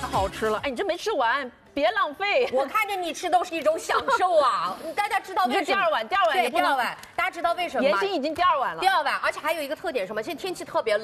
好吃了。哎，你这没吃完，别浪费。 我看着你吃都是一种享受啊！大家知道为什么？ 第二碗也不能。 第二碗，大家知道为什么吗？ 妍希已经第二碗了。 第二碗，而且还有一个特点什么？现在天气特别冷。